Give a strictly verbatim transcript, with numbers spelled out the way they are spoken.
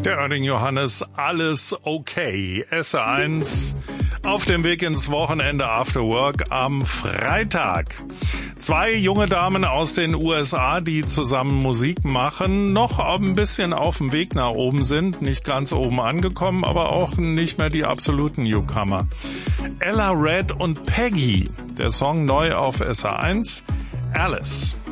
Der Oerding Johannes, alles okay. S R eins auf dem Weg ins Wochenende After Work am Freitag. Zwei junge Damen aus den U S A, die zusammen Musik machen, noch ein bisschen auf dem Weg nach oben sind, nicht ganz oben angekommen, aber auch nicht mehr die absoluten Newcomer. Ella Red und Peggy, der Song neu auf S R eins, Alice.